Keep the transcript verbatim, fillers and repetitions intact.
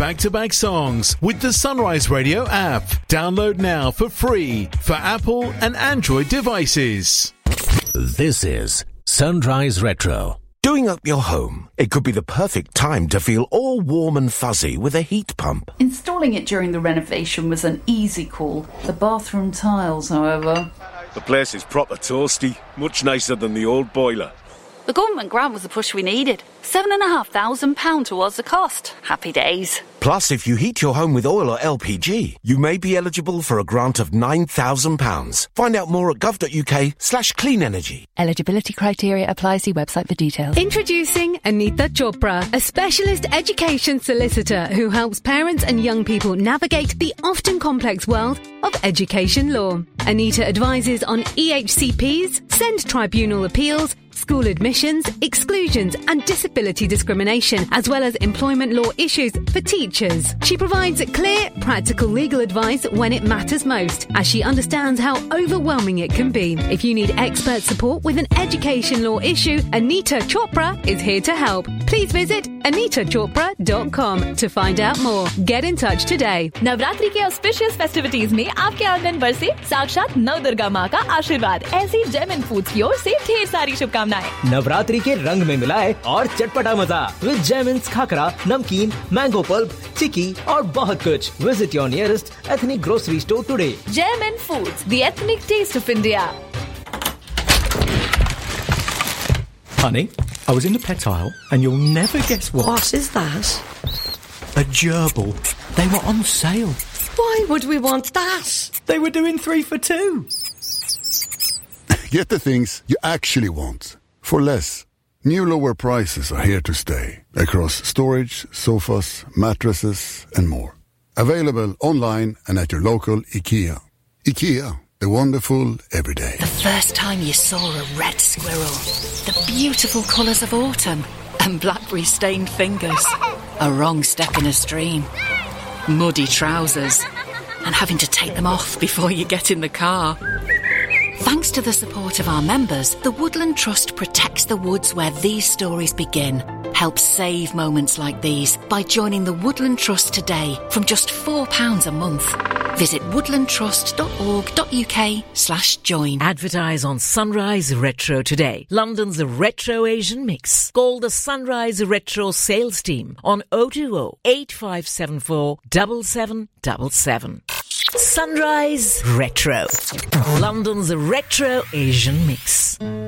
back-to-back songs with the Sunrise Radio app. Download now for free for Apple and Android devices. This is Sunrise Retro. Doing up your home, it could be the perfect time to feel all warm and fuzzy with a heat pump. Installing it during the renovation was an easy call. The bathroom tiles, however... The place is proper toasty, much nicer than the old boiler. The government grant was the push we needed. Seven and a half thousand pounds towards the cost. Happy days. Plus, if you heat your home with oil or L P G, you may be eligible for a grant of nine thousand pounds. Find out more at gov.uk slash clean energy. Eligibility criteria apply. See website for details. Introducing Anita Chopra, a specialist education solicitor who helps parents and young people navigate the often complex world of education law. Anita advises on E H C Ps, send tribunal appeals, school admissions, exclusions and disability discrimination, as well as employment law issues for teachers. She provides clear, practical legal advice when it matters most, as she understands how overwhelming it can be. If you need expert support with an education law issue, Anita Chopra is here to help. Please visit anita chopra dot com to find out more. Get in touch today. Navratri के auspicious festivities में आपके आंगन बरसे साक्षात नव दुर्गा माँ का आशीर्वाद। ऐसी जेम एंड फूड्स की ओर से ढेर सारी शुभकामनाएं। नवरात्रि के रंग में मिलाए और चटपटा मजा विद जेमिन्स खाकरा, नमकीन, मैंगो पल्प, चिकी और बहुत कुछ. Visit your nearest ethnic grocery store today. Gem and Foods, the ethnic taste of India. Honey, I was in the pet aisle and you'll never guess what. What is that? A gerbil. They were on sale. Why would we want that? They were doing three for two. Get the things you actually want for less. New lower prices are here to stay across storage, sofas, mattresses and more. Available online and at your local IKEA. IKEA, the wonderful everyday. The first time you saw a red squirrel, the beautiful colours of autumn and blackberry-stained fingers, a wrong step in a stream, muddy trousers and having to take them off before you get in the car. Thanks to the support of our members, the Woodland Trust protects the woods where these stories begin. Help save moments like these by joining the Woodland Trust today from just four pounds a month. Visit woodlandtrust.org.uk slash join. Advertise on Sunrise Retro today. London's Retro Asian Mix. Call the Sunrise Retro sales team on oh two oh, eight five seven four, seven seven seven seven. Sunrise Retro. London's Retro Asian Mix.